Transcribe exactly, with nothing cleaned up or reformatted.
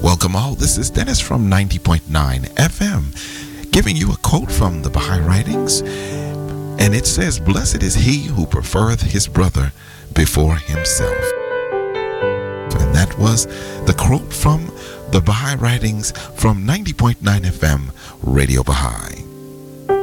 Welcome all. This is Dennis from ninety point nine F M, giving you a quote from the Baha'i writings. And it says, "Blessed is he who prefereth his brother before himself." And that was the quote from the Baha'i writings from ninety point nine F M, Radio Baha'i.